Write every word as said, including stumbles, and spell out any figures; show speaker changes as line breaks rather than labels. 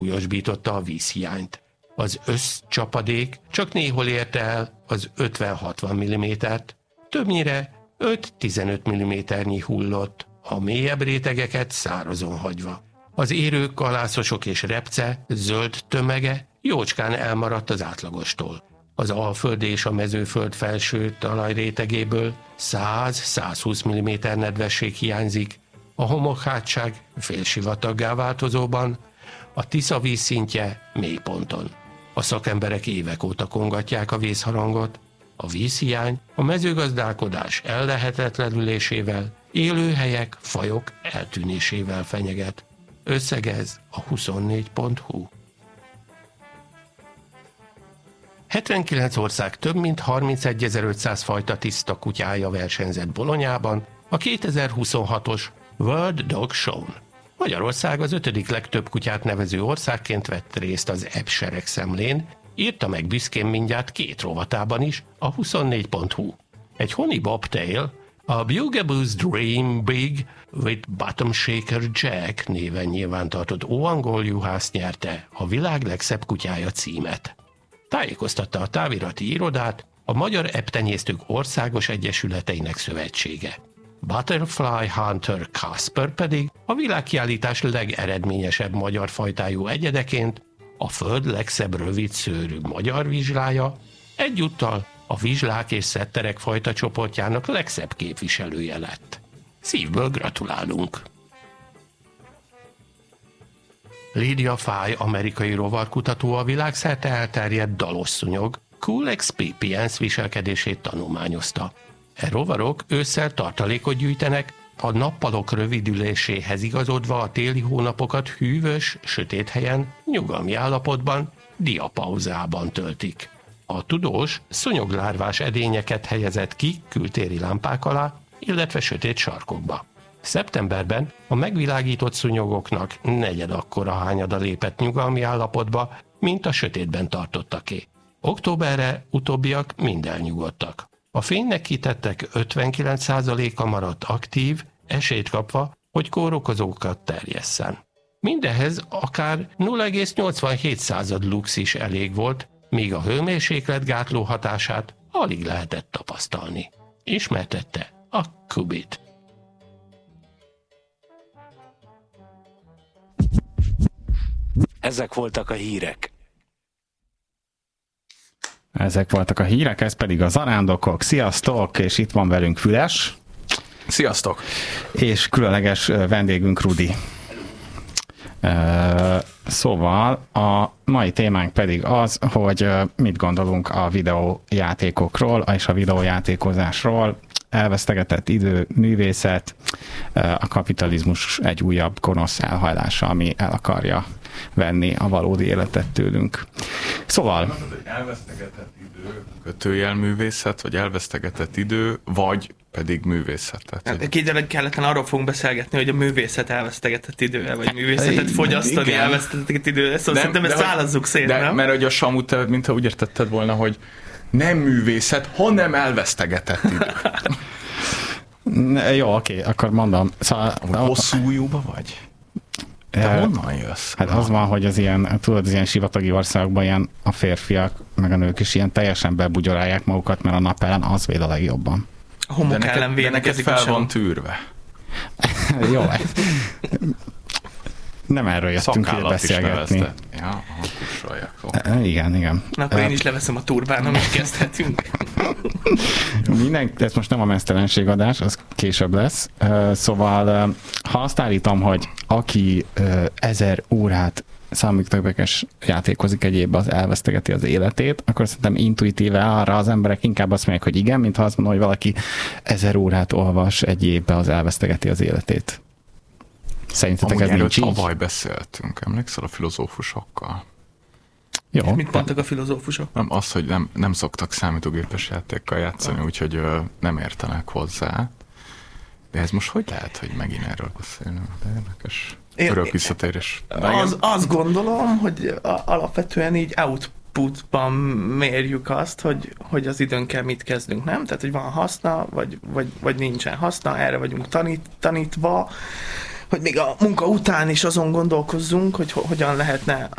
súlyosbította a vízhiányt. Az összcsapadék csak néhol érte el az ötven-hatvan millimétert, többnyire öt-tizenöt milliméternyi hullott, a mélyebb rétegeket szárazon hagyva. Az érők, kalászosok és repce zöld tömege jócskán elmaradt az átlagostól. Az Alföld és a Mezőföld felső talajrétegéből száz-százhúsz milliméter nedvesség hiányzik, a homokhátság félsivataggá változóban, a Tisza vízszintje mélyponton. A szakemberek évek óta kongatják a vészharangot, a vízhiány a mezőgazdálkodás ellehetetlenülésével, élőhelyek, fajok eltűnésével fenyeget. Összegez a huszonnégy pont hu. hetvenkilenc ország több mint harmincegyezer-ötszáz fajta tiszta kutyája versenyzett Bolonyában a kétezer-huszonhatos World Dog Show-n. Magyarország az ötödik legtöbb kutyát nevező országként vett részt az E B seregszemlén, írta meg büszkén mindjárt két rovatában is a huszonnégy pont hu. Egy Honey Bobtail, a Bugaboo's Dream Big with Bottom Shaker Jack néven nyilvántartott óangol juhász nyerte a világ legszebb kutyája címet. Tájékoztatta a távirati irodát a Magyar Eptenyésztők Országos Egyesületeinek Szövetsége. Butterfly Hunter Kasper pedig a világkiállítás legeredményesebb magyar fajtájú egyedeként a föld legszebb rövidszőrű magyar vizslája, egyúttal a vizslák és szetterek fajta csoportjának legszebb képviselője lett. Szívből gratulálunk! Lydia Fay, amerikai rovarkutató a világszerte elterjedt dalos szúnyog Cool expipiens viselkedését tanulmányozta. E rovarok ősszel tartalékot gyűjtenek, a nappalok rövidüléséhez igazodva a téli hónapokat hűvös, sötét helyen, nyugalmi állapotban, diapauzában töltik. A tudós szúnyoglárvás edényeket helyezett ki kültéri lámpák alá, illetve sötét sarkokba. Szeptemberben a megvilágított szúnyogoknak negyed akkora hányada lépett nyugalmi állapotba, mint a sötétben tartottaké. Októberre utóbbiak mind elnyugodtak. A fénynek kitettek ötvenkilenc százaléka maradt aktív, esélyt kapva, hogy kórokozókat terjesszen. Mindehhez akár nulla egész nyolcvanhét század lux is elég volt, míg a hőmérséklet gátló hatását alig lehetett tapasztalni. Ismertette a Kubit.
Ezek voltak a hírek.
Ezek voltak a hírek, ez pedig a zarándokok. Sziasztok, és itt van velünk Füles.
Sziasztok!
És különleges vendégünk Rudi. Szóval a mai témánk pedig az, hogy mit gondolunk a videójátékokról és a videójátékozásról. Elvesztegetett idő, művészet, a kapitalizmus egy újabb gonosz elhajlása, ami el akarja venni a valódi életet tőlünk. Szóval...
Elvesztegetett idő, kötőjel művészet, vagy elvesztegetett idő, vagy pedig művészetet.
Hát, Kételyek kelletlen arról fogunk beszélgetni, hogy a művészet elvesztegetett idővel, vagy művészetet fogyasztani igen. elvesztegetett idővel. Szóval de, szerintem ezt szállazzuk szét, de, nem?
Mert hogy a Samu, te, mintha úgy értetted volna, hogy nem művészet, hanem elvesztegetett idő.
Jó, oké, akkor mondom. Szóval,
hosszú jóba vagy? Te honnan jössz?
Hát az van, hogy az ilyen, tudod, az ilyen sivatagi országokban ilyen a férfiak, meg a nők is ilyen teljesen bebugyorálják magukat, mert a nap ellen az véd a legjobban.
A homok ellen védekezik.
fel van tűrve.
Jó, nem erről jöttünk ide beszélgetni.
Ja, kussoljak.
Igen, igen.
Na, akkor én is leveszem a turbánom, és kezdhetünk.
Minden, ez most nem a meztelenségadás, az később lesz. Szóval, ha azt állítom, hogy aki ezer órát számítógépes játékozik egy évben, az elvesztegeti az életét, akkor szerintem intuitíve arra az emberek inkább azt mondják, hogy igen, mint ha azt mondom, hogy valaki ezer órát olvas egy évben, az elvesztegeti az életét. Szerintetek
amúgy
ez nincs így?
Tavaly beszéltünk, emlékszel a filozófusokkal?
Jó.
Mit mondtak a filozófusok?
Nem, az, hogy nem, nem szoktak számítógépes játékkal játszani, ah. úgyhogy ö, nem értenek hozzá. De ez most hogy lehet, hogy megint erről beszélünk? De érdekes. Örök visszatérés.
Az, azt gondolom, hogy alapvetően így outputban mérjük azt, hogy, hogy az időnkkel mit kezdünk, nem? Tehát, hogy van haszna, vagy, vagy, vagy nincsen haszna, erre vagyunk tanít, tanítva, hogy még a munka után is azon gondolkozzunk, hogy ho- hogyan lehetne